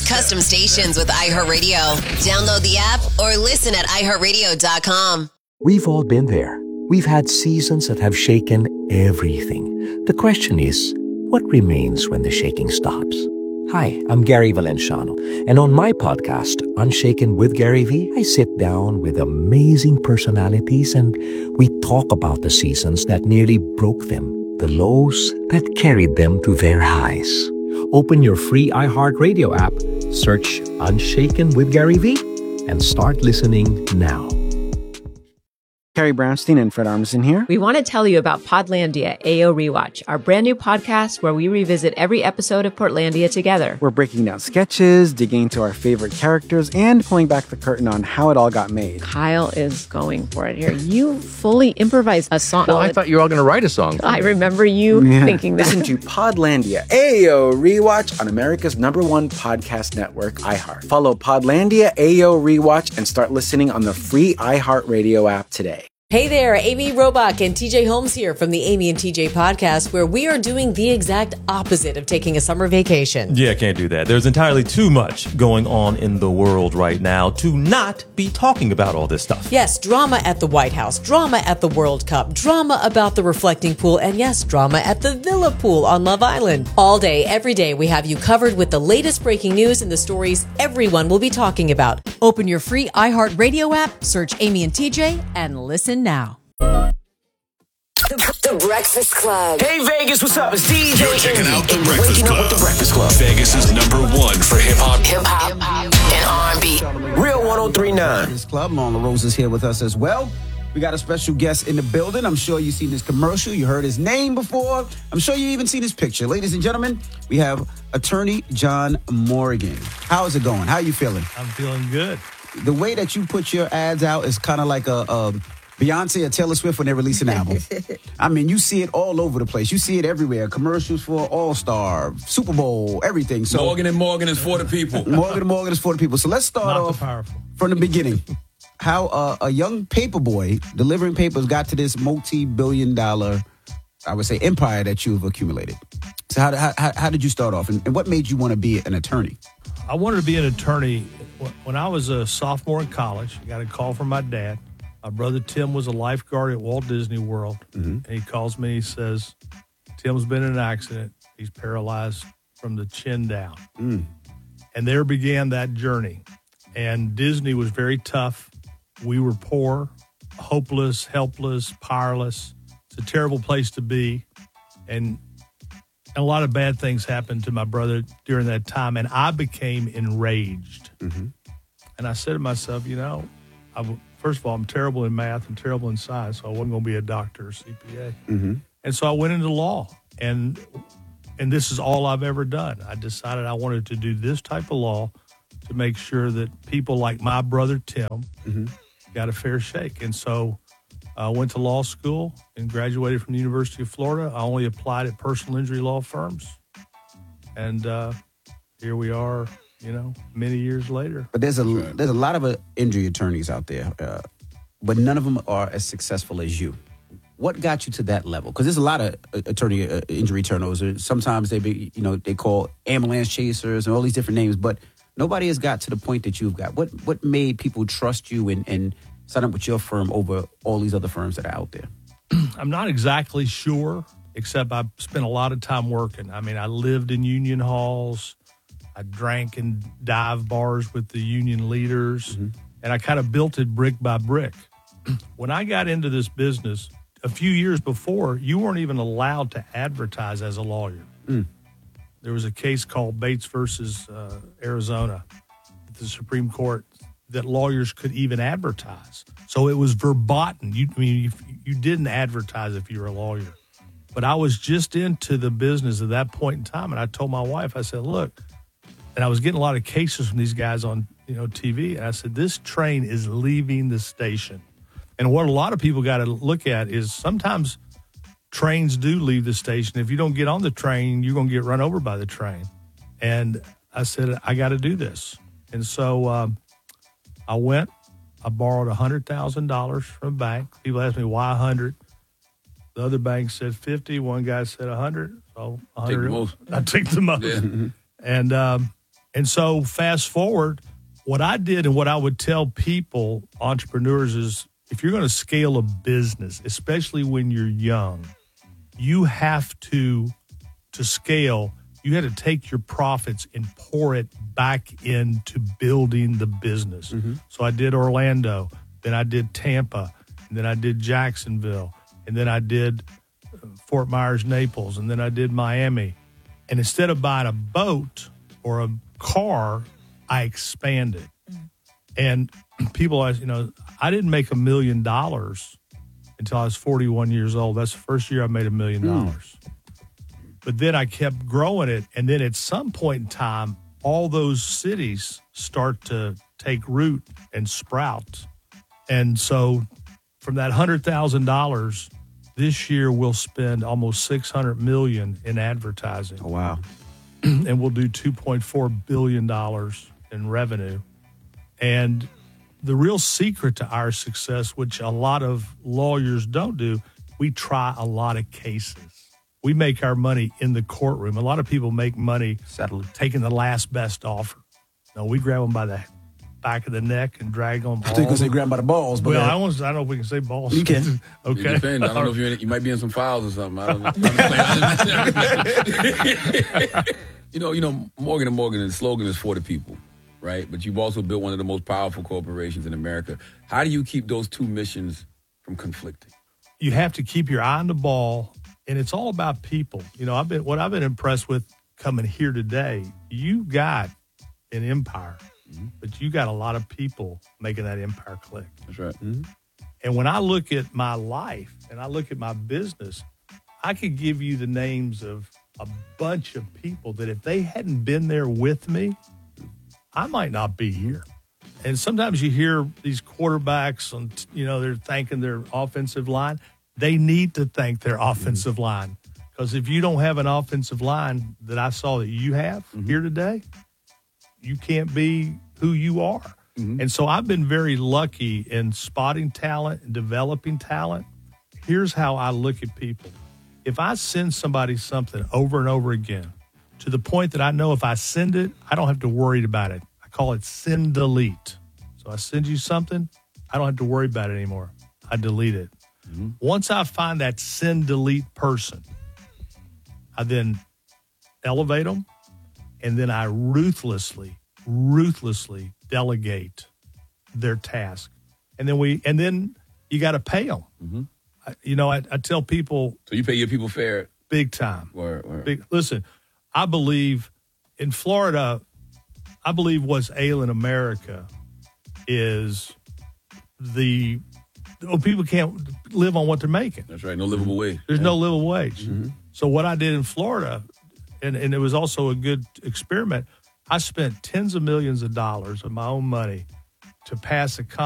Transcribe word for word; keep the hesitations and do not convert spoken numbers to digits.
custom stations with iHeartRadio. Download the app or listen at i heart radio dot com. We've all been there. We've had seasons that have shaken everything. The question is, what remains when the shaking stops? Hi, I'm Gary Valenciano, and on my podcast, Unshaken with Gary V, I sit down with amazing personalities and we talk about the seasons that nearly broke them, the lows that carried them to their highs. Open your free iHeartRadio app, search Unshaken with Gary V, and start listening now. Carrie Brownstein and Fred Armisen here. We want to tell you about Podlandia A O Rewatch, our brand new podcast where we revisit every episode of Portlandia together. We're breaking down sketches, digging into our favorite characters, and pulling back the curtain on how it all got made. Kyle is going for it here. You fully improvised a song. Well, I thought you were all going to write a song. I remember you yeah. thinking that. Listen to Podlandia A O Rewatch on America's number one podcast network, iHeart. Follow Podlandia A O Rewatch and start listening on the free iHeartRadio app today. Hey there, Amy Robach and T J Holmes here from the Amy and T J podcast, where we are doing the exact opposite of taking a summer vacation. Yeah, can't do that. There's entirely too much going on in the world right now to not be talking about all this stuff. Yes, drama at the White House, drama at the World Cup, drama about the reflecting pool, and yes, drama at the Villa Pool on Love Island. All day, every day, we have you covered with the latest breaking news and the stories everyone will be talking about. Open your free iHeartRadio app, search Amy and T J, and listen now. The, the Breakfast Club. Hey Vegas, what's up? It's D J. You're checking out The Breakfast Waking Club. Up with The Breakfast Club. Vegas' number one for hip hop. Hip hop and R and B. Real one oh three point nine. Breakfast Club. Marlon Rose is here with us as well. We got a special guest in the building. I'm sure you've seen this commercial. You heard his name before. I'm sure you even seen his picture. Ladies and gentlemen, we have attorney John Morgan. How's it going? How are you feeling? I'm feeling good. The way that you put your ads out is kind of like a, a Beyonce or Taylor Swift when they release an album. I mean, you see it all over the place. You see it everywhere. Commercials for All-Star, Super Bowl, everything. So Morgan and Morgan is for the people. Morgan and Morgan is for the people. So let's start Not off the powerful. from the beginning. How uh, a young paper boy delivering papers got to this multi-billion dollar, I would say, empire that you've accumulated. So how, how, how did you start off? And, and what made you want to be an attorney? I wanted to be an attorney. When I was a sophomore in college, I got a call from my dad. My brother Tim was a lifeguard at Walt Disney World. Mm-hmm. And he calls me and he says, Tim's been in an accident. He's paralyzed from the chin down. Mm. And there began that journey. And Disney was very tough. We were poor, hopeless, helpless, powerless. It's a terrible place to be. And a lot of bad things happened to my brother during that time. And I became enraged. Mm-hmm. And I said to myself, you know, I w- first of all, I'm terrible in math and terrible in science, so I wasn't going to be a doctor or C P A. Mm-hmm. And so I went into law. And and this is all I've ever done. I decided I wanted to do this type of law to make sure that people like my brother Tim mm-hmm. got a fair shake. And so I went to law school and graduated from the University of Florida. I only applied at personal injury law firms. And uh, here we are, you know, many years later. But there's a there's a lot of uh, injury attorneys out there, uh, but none of them are as successful as you. What got you to that level? Because there's a lot of uh, attorney uh, injury turnovers. Sometimes they be, you know, they call ambulance chasers and all these different names, but nobody has got to the point that you've got. What what made people trust you and, and sign up with your firm over all these other firms that are out there? I'm not exactly sure, except I spent a lot of time working. I mean, I lived in union halls. I drank in dive bars with the union leaders, mm-hmm. and I kind of built it brick by brick. When I got into this business, a few years before, you weren't even allowed to advertise as a lawyer. Mm. There was a case called Bates versus uh, Arizona at the Supreme Court that lawyers could even advertise. So it was verboten. You, I mean, you, you didn't advertise if you were a lawyer. But I was just into the business at that point in time, and I told my wife, I said, look, and I was getting a lot of cases from these guys on, you know, T V, and I said, this train is leaving the station. And what a lot of people got to look at is sometimes trains do leave the station. If you don't get on the train, you're going to get run over by the train. And I said, I got to do this. And so um, I went, I borrowed one hundred thousand dollars from a bank. People asked me, why one hundred? The other bank said fifty. One guy said one hundred. So one hundred. Take the most. I took the most. Yeah. And, um, And so fast forward, what I did and what I would tell people, entrepreneurs, is if you're going to scale a business, especially when you're young, you have to, to scale, you had to take your profits and pour it back into building the business. Mm-hmm. So I did Orlando, then I did Tampa, and then I did Jacksonville, and then I did Fort Myers, Naples, and then I did Miami. And instead of buying a boat or a car, I expanded. Mm. And people, are, you know, I didn't make a million dollars until I was forty-one years old. That's the first year I made a million dollars. But then I kept growing it. And then at some point in time, all those cities start to take root and sprout. And so from that one hundred thousand dollars, this year we'll spend almost six hundred million dollars in advertising. Oh, wow. And we'll do two point four billion dollars in revenue. And the real secret to our success, which a lot of lawyers don't do, we try a lot of cases. We make our money in the courtroom. A lot of people make money Settling. taking the last best offer. No, we grab them by the back of the neck and drag them. I think because they grab them by the balls. But well, uh, I, almost, I don't know if we can say balls. You can. Okay. It depends. I don't know if you're in, you might be in some files or something. I don't know. you know, you know, Morgan and Morgan, the slogan is for the people, right? But you've also built one of the most powerful corporations in America. How do you keep those two missions from conflicting? You have to keep your eye on the ball, and it's all about people. You know, I've been what I've been impressed with coming here today. You got an empire. Mm-hmm. But you got a lot of people making that empire click. That's right. Mm-hmm. And when I look at my life and I look at my business, I could give you the names of a bunch of people that if they hadn't been there with me, I might not be here. And sometimes you hear these quarterbacks, and you know, they're thanking their offensive line. They need to thank their offensive mm-hmm. line. Because if you don't have an offensive line that I saw that you have mm-hmm. here today, you can't be who you are. Mm-hmm. And so I've been very lucky in spotting talent and developing talent. Here's how I look at people. If I send somebody something over and over again to the point that I know if I send it, I don't have to worry about it. I call it send delete. So I send you something, I don't have to worry about it anymore. I delete it. Mm-hmm. Once I find that send delete person, I then elevate them. And then I ruthlessly, ruthlessly delegate their task. And then we, and then you got to pay them. Mm-hmm. I, you know, I, I tell people. So you pay your people fair? Big time. Word, word. Big, listen, I believe in Florida, I believe what's ailing America is the, oh, people can't live on what they're making. That's right. No livable wage. There's yeah. no livable wage. Mm-hmm. So what I did in Florida, And, and it was also a good experiment. I spent tens of millions of dollars of my own money to pass a